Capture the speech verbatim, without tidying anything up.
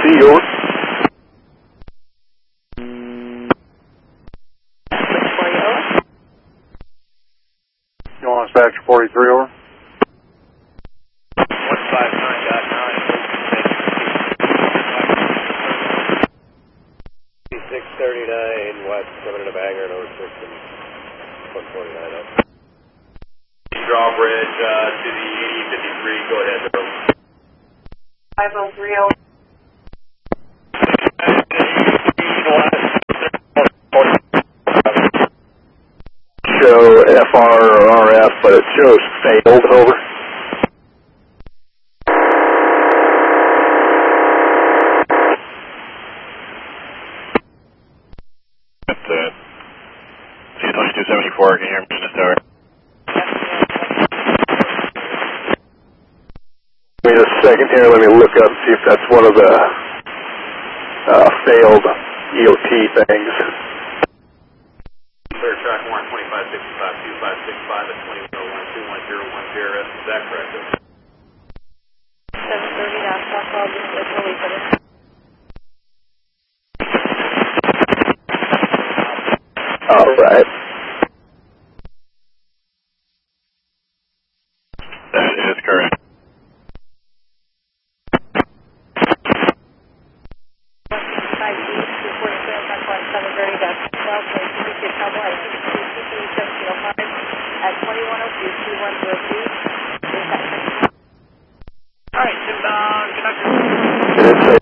D, over. You want dispatch forty-three, over? one five nine dot nine. six thirty-nine west, coming into Bangor, and over six and one forty-nine up. Drawbridge uh, to the eighty fifty-three, go ahead, bro. five oh three, over. Show F R or R F, but it shows failed, over. That's uh, C twenty-two seventy-four, can you hear me in this tower? Wait a second here, let me look up and see if that's one of the uh, failed E O T things. Clear track one, twenty-five sixty-five, two five six five at twenty-one oh one, two one zero one zero, is that correct? seven thirty, that's one call, just a totally finished. All right. That is correct. seven thirty, that's twelve, twenty-six, Cowboy, seventeen oh five at twenty-one oh two, two one zero two. All right, inbound conductor. Did it say